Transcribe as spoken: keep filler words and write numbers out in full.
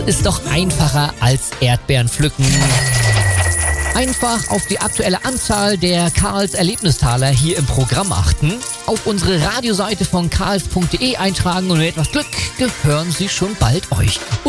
Ist doch einfacher als Erdbeeren pflücken. Einfach auf die aktuelle Anzahl der Karls Erlebnistaler hier im Programm achten, auf unsere Radioseite von karls punkt de eintragen und mit etwas Glück gehören sie schon bald euch. Und